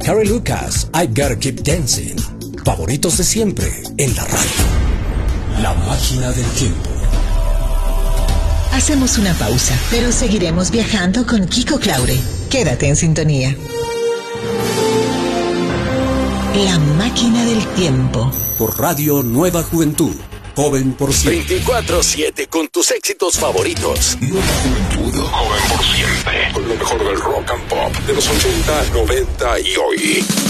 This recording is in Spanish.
Harry Lucas, I've Gotta Keep Dancing. Favoritos de siempre en la radio. La máquina del tiempo. Hacemos una pausa, pero seguiremos viajando con Kiko Claure. Quédate en sintonía. La máquina del tiempo. Por Radio Nueva Juventud. Joven por siempre. 24/7 con tus éxitos favoritos. Nueva Juventud. Joven por siempre. Con lo mejor del rock and pop de los 80, 90 y hoy.